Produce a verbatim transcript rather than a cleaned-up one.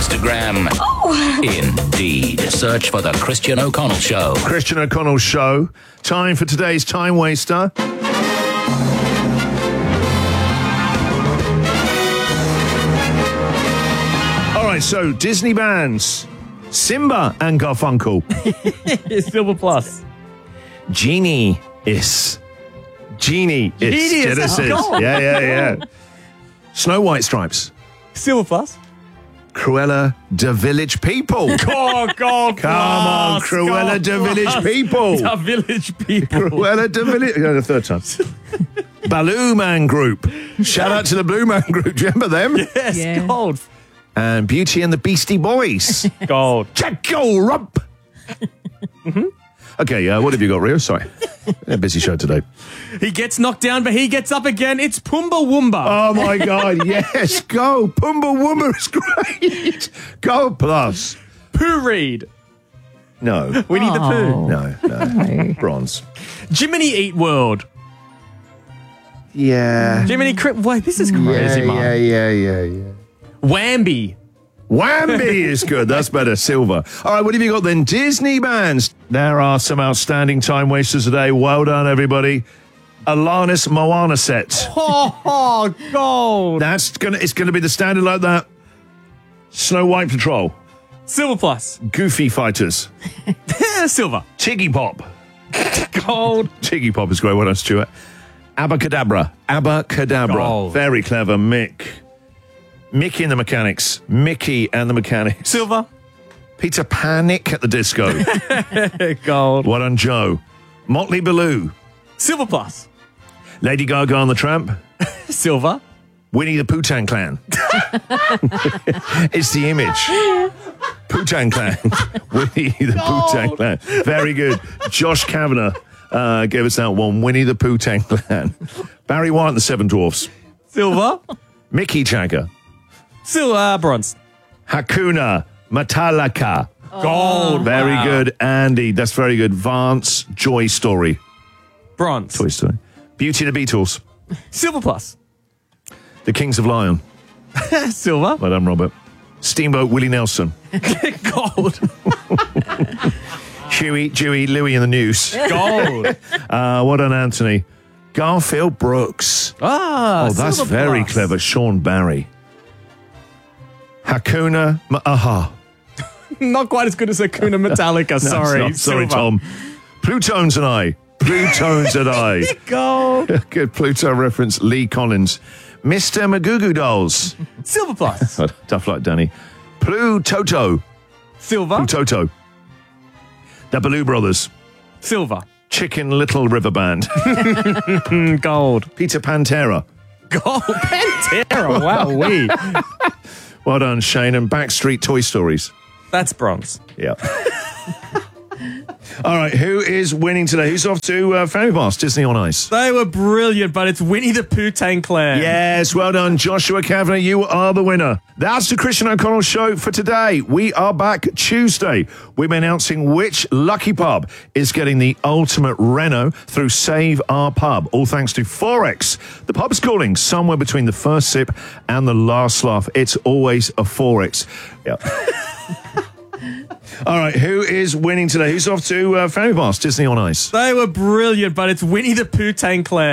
Instagram. Oh. Indeed. Search for The Christian O'Connell Show. Christian O'Connell Show. Time for today's Time Waster. All right, so Disney bands. Simba and Garfunkel. Silver Plus. Genie is. Genie is. Genius. Genesis. Oh, yeah, yeah, yeah. Snow White Stripes. Silver Plus. Cruella de Village People. Oh, God. Come on, Cruella de Village People. The Village People. Cruella de Village. No, the third time. Baloo Man Group. Shout out to the Blue Man Group. Do you remember them? Yes, Yeah. gold. And Beauty and the Beastie Boys. Gold. Jacko Rump. mm-hmm. Okay, uh, what have you got, Rio? Sorry. A busy show today. He gets knocked down, but he gets up again. It's Pumbaa Woomba. Oh, my God. Yes, go. Pumbaa Woomba is great. Go plus. Pooh Reed. No. Winnie the Pooh. No, no. Bronze. Jiminy Eat World. Yeah. Jiminy Cri- Wait, this is crazy, yeah, man. yeah, yeah, yeah, yeah. Whamby. Whamby is good. That's better. Silver. All right, what have you got then? Disney bands. There are some outstanding time wasters today. Well done, everybody. Alanis Moana set. Oh, oh gold. That's gonna. It's gonna be the standard like that. Snow White Patrol. Silver Plus. Goofy Fighters. Silver. Tiggy Pop. Gold. Tiggy Pop is great. Well done, Stuart. Abacadabra. Abacadabra. Gold. Very clever, Mick. Mickey and the Mechanics. Mickey and the Mechanics. Silver. Peter Panic at the Disco. Gold. Well done, Joe. Motley Baloo. Silver Plus. Lady Gaga and the Tramp. Silver. Winnie the Pooh-Tang Clan. It's the image. Pooh-Tang Clan. Winnie the Pooh-Tang Clan. Very good. Josh Kavanagh uh, gave us that one. Winnie the Pooh-Tang Clan. Barry White and the Seven Dwarfs. Silver. Mickey Jagger. Silver. Uh, bronze. Hakuna Matata. Gold. Very Wow. good. Andy, that's very good. Vance Joy Story. Bronze. Toy Story. Beauty and the Beatles. Silver Plus. The Kings of Lion. Silver. Well done, Robert. Steamboat Willie Nelson. Gold. Huey, Dewey, Louie in the News. Gold. Uh, well done, Anthony. Garfield Brooks. Ah, Oh, that's Silver very Plus. clever. Sean Barry. Hakuna Ma'aha. Not quite as good as Hakuna Metallica. No, sorry. it's not. Sorry, Silver. Tom. Plutones and I. Plutones and I. Gold. Good Pluto reference. Lee Collins. Mister Magugu Dolls. Silver Plus. Tough like Danny. Plutoto. Silver. Plutoto. The Baloo Brothers. Silver. Chicken Little River Band. Gold. Peter Pantera. Gold. Pantera. Wow. We. Well done, Shane. And Backstreet Toy Stories. That's bronze. Yeah. All right, who is winning today? Who's off to uh, Ferry Pass, Disney on Ice? They were brilliant, but it's Winnie the Pooh-Tang Clan. Yes, well done, Joshua Kavanagh. You are the winner. That's the Christian O'Connell Show for today. We are back Tuesday. We'll be announcing which lucky pub is getting the ultimate Renault through Save Our Pub. All thanks to Forex. The pub's calling somewhere between the first sip and the last laugh. It's always a Forex. Yeah. All right, who is winning today? Who's off to uh, Ferry Pass, Disney on Ice? They were brilliant, but it's Winnie the Pooh-Tang Clan.